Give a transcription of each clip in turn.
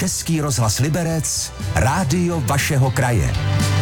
Český rozhlas Liberec, rádio vašeho kraje.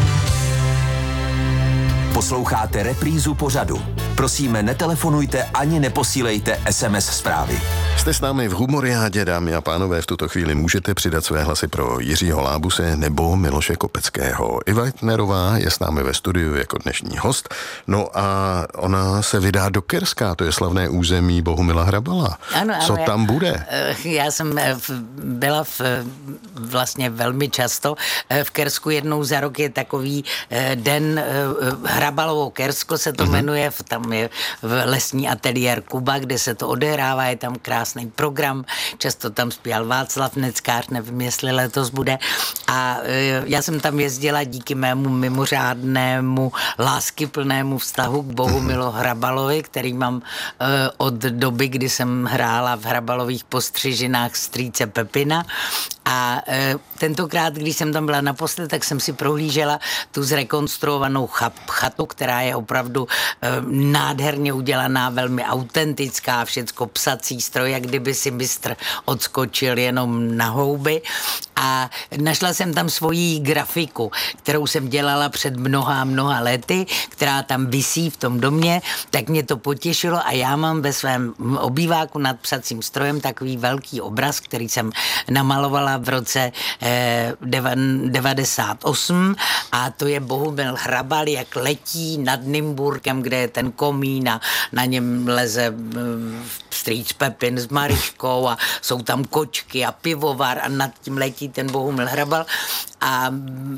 Posloucháte reprízu pořadu. Prosíme, netelefonujte ani neposílejte SMS zprávy. Jste s námi v Humoriádě, dámy a pánové, v tuto chvíli můžete přidat své hlasy pro Jiřího Lábuse nebo Miloše Kopeckého. Iva Hitnerová je s námi ve studiu jako dnešní host. No a ona se vydá do Kerska, to je slavné území Bohumila Hrabala. Ano, co tam bude? Já jsem byla vlastně velmi často v Kersku. Jednou za rok je takový den Hrabalovo Kersko se to jmenuje, tam je v lesní ateliér Kuba, kde se to odehrává, je tam krásný program, často tam zpíval Václav Neckář, nevím, jestli letos bude. A já jsem tam jezdila díky mému mimořádnému láskyplnému vztahu k Bohumilu Hrabalovi, který mám od doby, kdy jsem hrála v Hrabalových postřižinách strýce Pepina. A tentokrát, když jsem tam byla naposled, tak jsem si prohlížela tu zrekonstruovanou chatu, která je opravdu nádherně udělaná, velmi autentická, všecko psací stroj, jak kdyby si mistr odskočil jenom na houby. A našla jsem tam svoji grafiku, kterou jsem dělala před mnoha lety, která tam visí v tom domě, tak mě to potěšilo a já mám ve svém obýváku nad psacím strojem takový velký obraz, který jsem namalovala v roce 98 a to je Bohumil Hrabal, jak letí nad Nymburkem, kde je ten komín a na něm leze strýc Pepin s Mariškou a jsou tam kočky a pivovar a nad tím letí ten Bohumil Hrabal a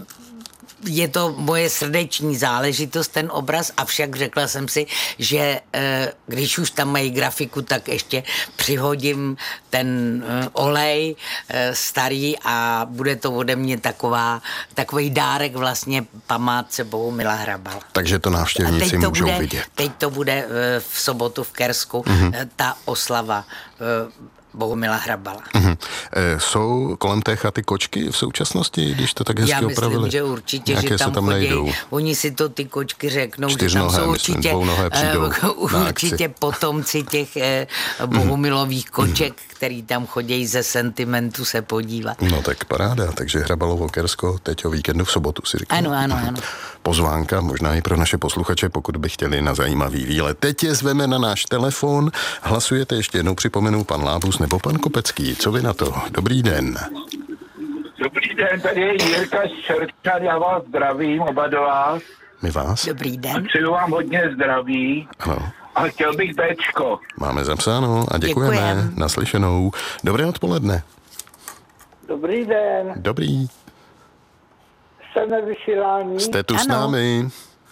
je to moje srdeční záležitost, ten obraz, avšak řekla jsem si, že když už tam mají grafiku, tak ještě přihodím ten olej starý a bude to ode mě takový dárek vlastně památce Bohumila Hrabala. Takže to návštěvníci můžou vidět. Teď to bude v sobotu v Kersku, ta oslava Bohumila Hrabala. Jsou kolem té chaty kočky v současnosti, když to tak hezky opravili? Já myslím, že určitě, nějaké že tam chodí. Oni si to ty kočky řeknou, že tam jsou určitě, určitě potomci těch Bohumilových koček, který tam chodí ze sentimentu se podívat. No tak paráda, takže Hrabalovo Kersko teď o víkendu v sobotu si říkám. Ano. Pozvánka možná i pro naše posluchače, pokud by chtěli na zajímavý výlet. Teď je zveme na náš telefon. Hlasujete, ještě jednou připomenu, pan Lábus nebo pan Kopecký. Co vy na to? Dobrý den. Dobrý den, tady je Jirka z Čerčan, já vás zdravím, oba do vás. My vás. Dobrý den. A přeju vám hodně zdraví. Ano. A chtěl bych Bčko. Máme zapsáno a děkujeme. Naslyšenou. Dobré odpoledne. Dobrý den. Dobrý. Jsem na vysílání. Jste tu s námi.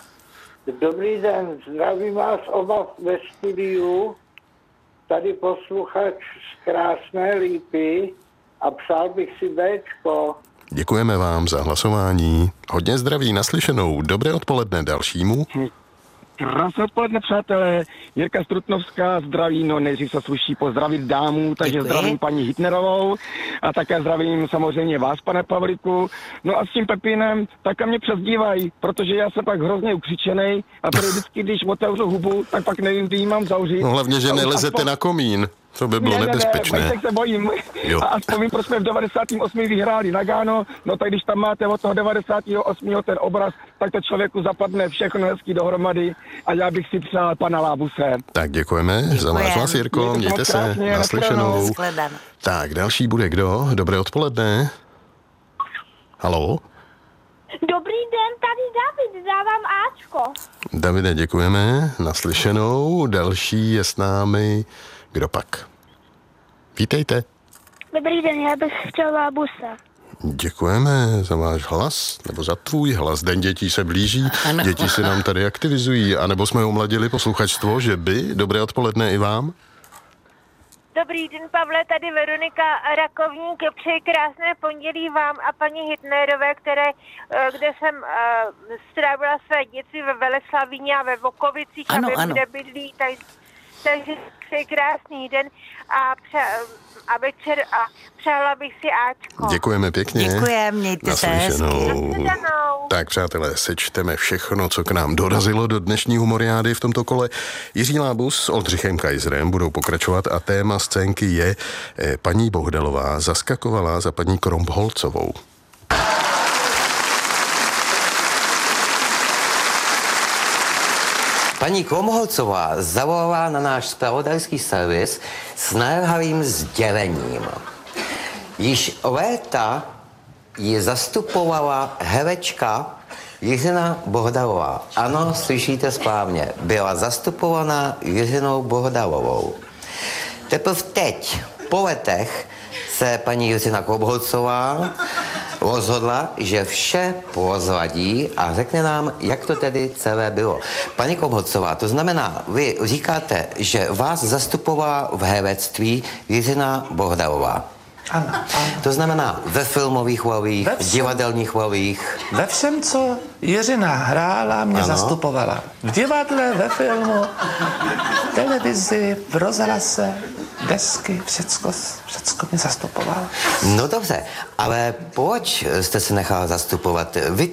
Dobrý den, zdravím vás oba ve studiu. Tady posluchač z krásné Lípy a přál bych si Bčko. Děkujeme vám za hlasování. Hodně zdraví, naslyšenou. Dobré odpoledne dalšímu. Krásné odpoledne, přátelé. Jirka Strutnovská zdraví, nejdřív se sluší pozdravit dámu, takže děkuji. Zdravím paní Hitnerovou a také zdravím samozřejmě vás, pane Pavlíku. No a s tím Pepinem tak mě přezdívají, protože já jsem pak hrozně ukřičenej a tady vždycky, když otevřu hubu, tak pak nevím, kdy jí mám zavřít. No hlavně, že nelezete na komín. To by bylo nebezpečné. Ne, se bojím. Jo. A aspoň proč jsme v 98. vyhráli Nagano, no tak když tam máte od toho 98. ten obraz, tak to člověku zapadne všechno hezky dohromady a já bych si přál pana Lábuse. Tak děkujeme za váš hlas, Jirko, mějte se, naslyšenou. Tak, další bude kdo? Dobré odpoledne. Haló? Dobrý den, tady David, dávám Ačko. Davide, děkujeme, naslyšenou. Další je s námi. Kdo pak? Vítejte. Dobrý den, já bych chtěl Lábuse. Děkujeme za váš hlas, nebo za tvůj hlas. Den dětí se blíží, ano. Děti se nám tady aktivizují, anebo jsme omladili posluchačstvo, že by. Dobré odpoledne i vám. Dobrý den, Pavle, tady Veronika Rakovník. Přeji krásné pondělí vám a paní Hitnerové, kde jsem strávila své dětství ve Veleslavíně a ve Vokovicích a vím, kde bydlí, takže přeji krásný den a večer a přála bych si Ačko. Děkujeme pěkně. Děkujeme, mějte se hezky. Naslyšenou. Tak, přátelé, sečteme všechno, co k nám dorazilo do dnešní humoriády v tomto kole. Jiří Lábus s Oldřichem Kaiserem budou pokračovat a téma scénky je paní Bohdalová zaskakovala za paní Kromholcovou. Paní Kromholcová zavolala na náš zpravodajský servis s naléhavým sdělením. Již léta ji zastupovala herečka Jiřina Bohdalová. Ano, slyšíte správně. Byla zastupovaná Jiřinou Bohdalovou. Teprve teď, po letech, se paní Jiřina Kromholcová rozhodla, že vše prozradí a řekne nám, jak to tedy celé bylo. Paní Kromholcová, to znamená, vy říkáte, že vás zastupovala v herectví Jiřina Bohdalová. Ano, ano. To znamená ve filmových rolích, v divadelních rolích. Ve všem, co Jiřina hrála, mě zastupovala. V divadle, ve filmu, v televizi, v rozhlase, desky, všecko mě zastupovala. No dobře, ale proč jste se nechala zastupovat?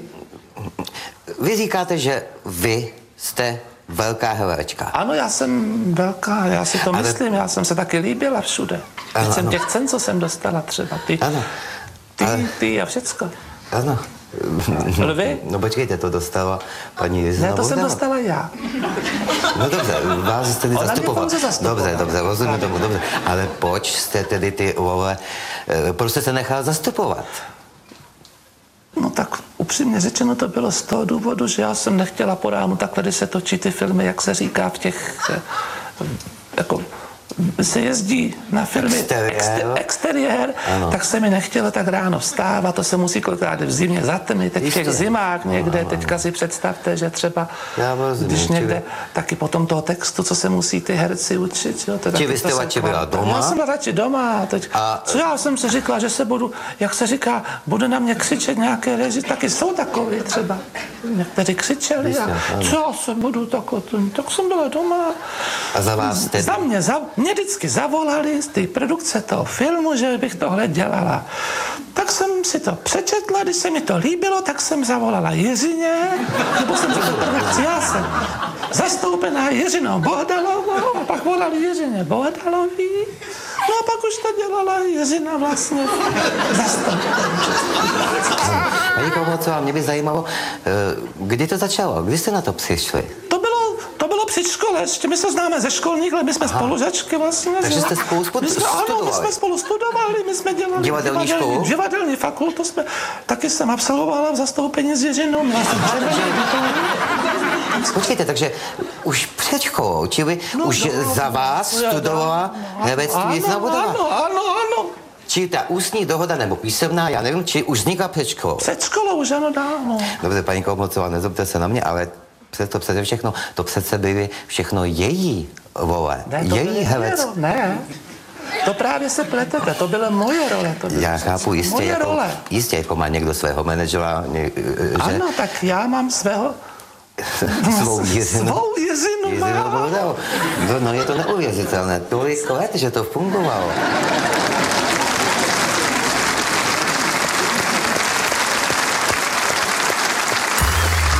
Vy říkáte, že vy jste velká herečka. Ano, já jsem velká, já si to myslím, já jsem se taky líbila všude. Teď jsem těch cen, co jsem dostala třeba, ty a všecko. Ano. Lvy? No počkejte, to dostala paní Jiřina Ne, to jsem Bohdalová. dostala já. No dobře, vás jste zastupovala. zastupovala. Dobře, rozumím tomu, dobře. Ale proč jste tedy ty role, proč jste se nechal zastupovat? No tak upřímně řečeno to bylo z toho důvodu, že já jsem nechtěla po ránu takhle, když se točí ty filmy, jak se říká v těch, jako se jezdí na filmy exteriér, tak se mi nechtělo tak ráno vstávat, to se musí kolikrát v zimě zatmy, teď v těch zimách někde, teďka si představte, že třeba, když někde, taky potom toho textu, co se musí ty herci učit. Jo, Či vy jste radši byla doma? Já jsem radši doma a teď, co já jsem si říkala, že se budu, jak se říká, bude na mě křičet nějaké reži, taky jsou takový třeba, někteří křičeli a co já se budu takhle, tak jsem byla doma. A za vás tedy? Mě vždycky zavolali z té produkce toho filmu, že bych tohle dělala. Tak jsem si to přečetla, když se mi to líbilo, tak jsem zavolala Jiřině, nebo jsem řekla produkci, já jsem zastoupená Jiřinou Bohdalovou, a pak volali Jiřině Bohdalový, no a pak už to dělala Jiřina vlastně zastoupená. Paní Kromholcová, mě by zajímalo, kdy to začalo, kdy jste na to přišli? To bylo při škole, ještě my se známe ze školních let, my jsme spolužačky vlastně. Takže jste spolu studovali? Ano, my jsme spolu studovali, my jsme dělali divadelní školu? Divadelní fakultu taky jsem absolvovala v zastoupení s Jiřinou. Počkejte, takže už před školou, čili už za vás studovala herectví Jiřina Bohdalová? Ano. Či ta ústní dohoda nebo písemná, já nevím, či už vznikla před školou? Před školou už ano, dávno. Dobře, paní Kromholcová, nezlobte se na mě, ale přece všechno, to přece byly všechno její role, její herectví. Ne, to právě se pletete, to byla moje role. Já chápu, jistě, jako má někdo svého manažera, že... Ano, tak já mám svého... Svou Jiřinu mám. No je to neuvěřitelné, tolik let, že to fungovalo.